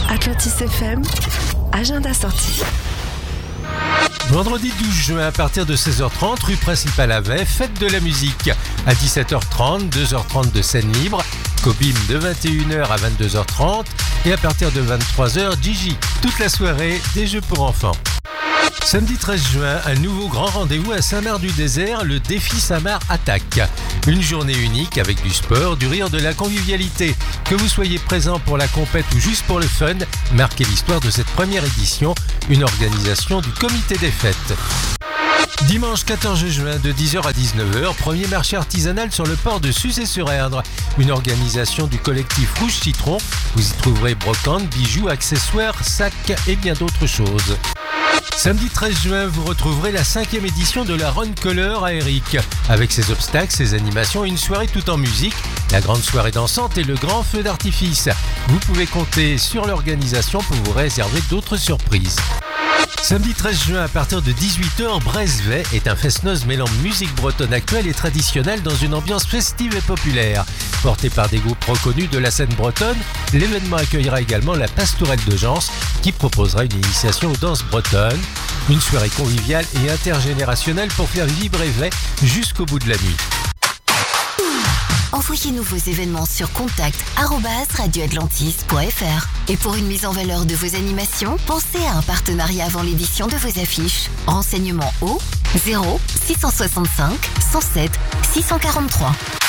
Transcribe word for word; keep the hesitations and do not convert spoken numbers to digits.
Atlantis F M, agenda sortie. Vendredi douze juin à partir de seize heures trente, rue principale à Vey, fête de la musique. À dix-sept heures trente, deux heures trente de scène libre. Cobim de vingt et une heures à vingt-deux heures trente. Et à partir de vingt-trois heures, Gigi. Toute la soirée, des jeux pour enfants. Samedi treize juin, un nouveau grand rendez-vous à Saint-Mard-du-Désert, le défi Saint-Mard Attaque. Une journée unique avec du sport, du rire, de la convivialité. Que vous soyez présent pour la compète ou juste pour le fun, marquez l'histoire de cette première édition, une organisation du comité des fêtes. Dimanche quatorze juin de dix heures à dix-neuf heures, premier marché artisanal sur le port de Suzé-sur-Erdre. Une organisation du collectif Rouge Citron. Vous y trouverez brocantes, bijoux, accessoires, sacs et bien d'autres choses. Samedi treize juin, vous retrouverez la cinquième édition de la Run Color à Eric. Avec ses obstacles, ses animations et une soirée tout en musique, la grande soirée dansante et le grand feu d'artifice. Vous pouvez compter sur l'organisation pour vous réserver d'autres surprises. Samedi treize juin à partir de dix-huit heures, Brezvey est un fest-noz mêlant musique bretonne actuelle et traditionnelle dans une ambiance festive et populaire. Porté par des groupes reconnus de la scène bretonne, l'événement accueillera également la Pastourelle de Gens qui proposera une initiation aux danses bretonnes. Une soirée conviviale et intergénérationnelle pour faire vibrer Vey jusqu'au bout de la nuit. Envoyez-nous vos événements sur contact arobase radio atlantis point f r. Et pour une mise en valeur de vos animations, pensez à un partenariat avant l'édition de vos affiches. Renseignements au zéro six cent soixante-cinq cent sept six cent quarante-trois.